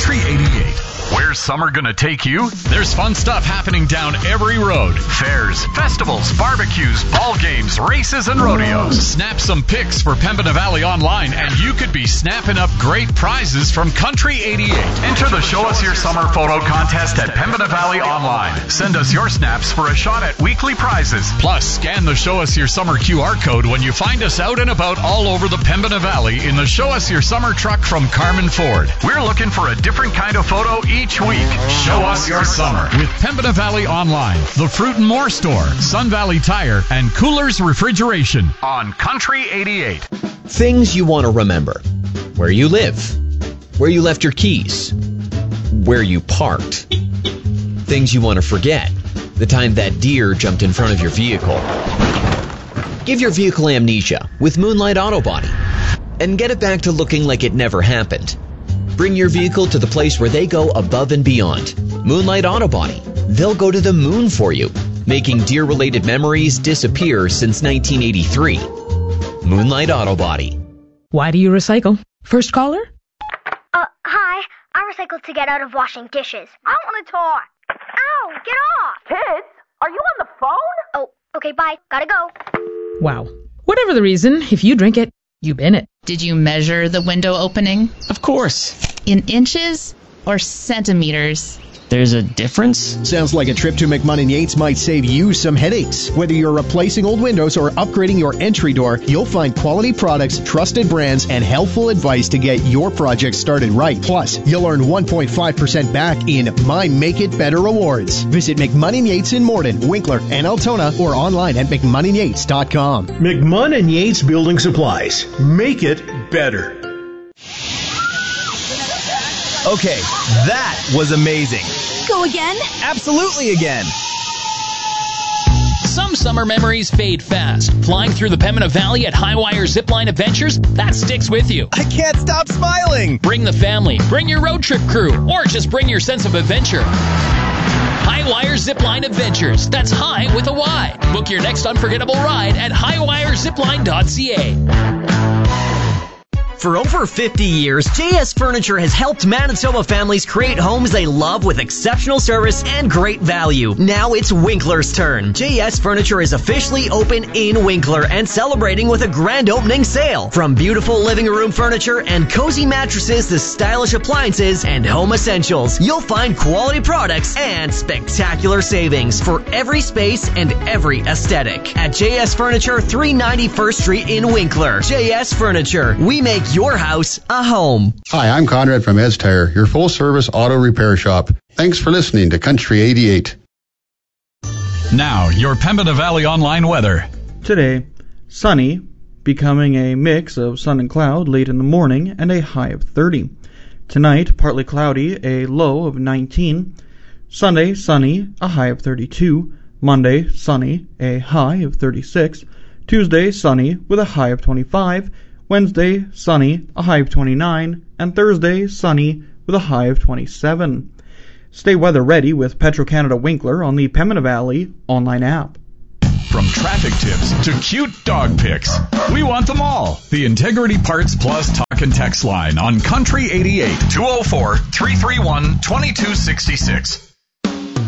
Country 88. Where's summer gonna take you? There's fun stuff happening down every road. Fairs, festivals, barbecues, ball games, races, and rodeos. Snap some pics for Pembina Valley Online, and you could be snapping up great prizes from Country 88. Enter the Show Us Your Summer photo contest at Pembina Valley Online. Send us your snaps for a shot at weekly prizes. Plus, scan the Show Us Your Summer QR code when you find us out and about all over the Pembina Valley in the Show Us Your Summer truck from Carmen Ford. We're looking for a different kind of photo each week. Show us your summer with Pembina Valley Online, the Fruit and More Store, Sun Valley Tire, and Coolers Refrigeration on Country 88. Things you want to remember. Where you live. Where you left your keys. Where you parked. Things you want to forget. The time that deer jumped in front of your vehicle. Give your vehicle amnesia with Moonlight Auto Body and get it back to looking like it never happened. Bring your vehicle to the place where they go above and beyond. Moonlight Auto Body. They'll go to the moon for you, making deer-related memories disappear since 1983. Moonlight Auto Body. Why do you recycle? First caller? Hi. I recycle to get out of washing dishes. I want to talk. Ow, get off. Kids, are you on the phone? Oh, okay, bye. Gotta go. Wow. Whatever the reason, if you drink it, you bin it. Did you measure the window opening? Of course. In inches or centimeters? There's a difference? Sounds like a trip to McMahon & Yates might save you some headaches. Whether you're replacing old windows or upgrading your entry door, you'll find quality products, trusted brands, and helpful advice to get your project started right. Plus, you'll earn 1.5% back in My Make It Better Rewards. Visit McMahon & Yates in Morden, Winkler, and Altona, or online at McMahonandYates.com. McMahon & Yates Building Supplies. Make it better. Okay, that was amazing. Go again? Absolutely again. Some summer memories fade fast. Flying through the Pembina Valley at Highwire Zipline Adventures, that sticks with you. I can't stop smiling. Bring the family, bring your road trip crew, or just bring your sense of adventure. Highwire Zipline Adventures. That's high with a Y. Book your next unforgettable ride at highwirezipline.ca. For over 50 years, JS Furniture has helped Manitoba families create homes they love with exceptional service and great value. Now it's Winkler's turn. JS Furniture is officially open in Winkler and celebrating with a grand opening sale. From beautiful living room furniture and cozy mattresses to stylish appliances and home essentials, you'll find quality products and spectacular savings for every space and every aesthetic. At JS Furniture, 390 First Street in Winkler. JS Furniture. We make your house a home. Hi, I'm Conrad from Ed's Tire, your full-service auto repair shop. Thanks for listening to Country 88. Now, your Pembina Valley Online weather. Today, sunny, becoming a mix of sun and cloud late in the morning and a high of 30. Tonight, partly cloudy, a low of 19. Sunday, sunny, a high of 32. Monday, sunny, a high of 36. Tuesday, sunny, with a high of 25. Wednesday, sunny, a high of 29, and Thursday, sunny, with a high of 27. Stay weather ready with Petro-Canada Winkler on the Pembina Valley online app. From traffic tips to cute dog pics, we want them all. The Integrity Parts Plus talk and text line on Country 88, 204-331-2266.